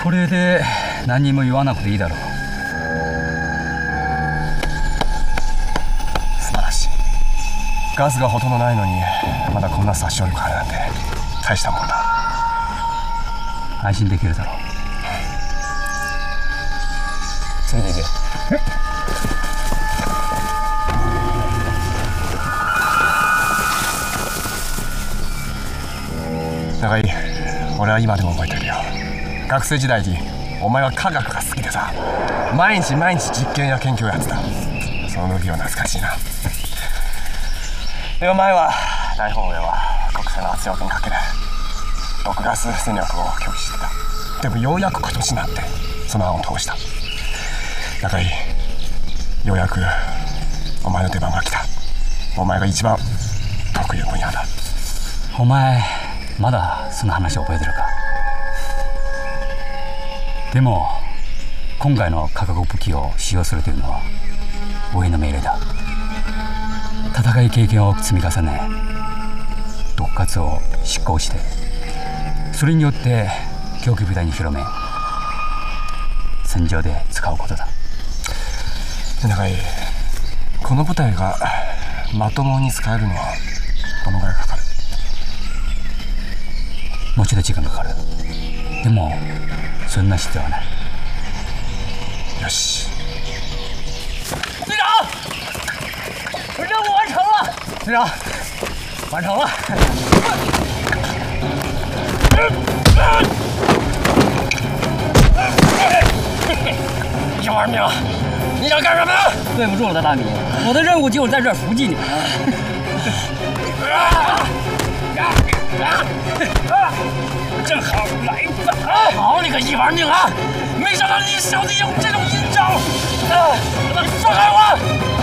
これで何にも言わなくていいだろう。 素晴らしい。ガスがほとんどないのにまだこんな殺傷力あるなんて大したもんだ。 安心できるだろう。 ついていけ。中井、俺は今でも覚えてるよ。学生時代にお前は科学が好きでさ、毎日実験や研究をやってた。その時は懐かしいな。でお前は大本営は国政の圧力にかけて毒ガス戦略を拒否してた。でもようやく今年になってその案を通した。中井、ようやくお前の出番が来た。お前が一番得意な分野だ。 お前まだその話覚えてるか？でも今回の化学武器を使用するというのは上の命令だ。戦い経験を積み重ね、毒ガスを執行して、それによって狂気部隊に広め、戦場で使うことだ。 中井、この部隊がまともに使えるのはどのぐらいかかる？ もうちょっと時間かかる。でもそんな必要はない。 よし。 队长，任务完成了。队长，完成了。 一玩命，你想干什么？ 对不住了，大米，我的任务就是在这儿伏击你。 正好来吧！好你个一玩命啊！没想到你小子有这种阴招！放开我！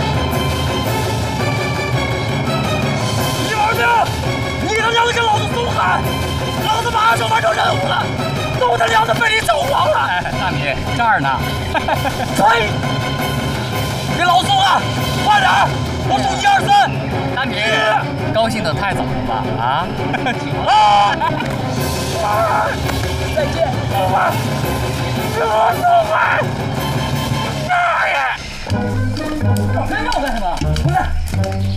一玩命！你他娘的跟老子怂喊！老子马上就完成任务了，都他娘的被你走光了！ 大米，这儿呢。 呸！别老怂了，快点！我数1、2、3。 大米，高兴得太早了吧？啊！ 再见，走吧，走吧！ 找山药干什么？回来！